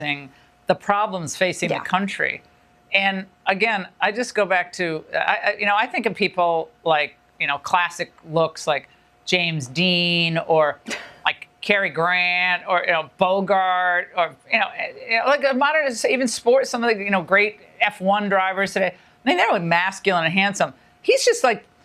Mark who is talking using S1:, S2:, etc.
S1: the problems facing the
S2: Yeah.
S1: country. And again, I just go back to, I think of people like, classic looks like James Dean or like Cary Grant or, Bogart or, like a modern, even sports, some of the, great F1 drivers today. I mean, they're like masculine and handsome. He's just like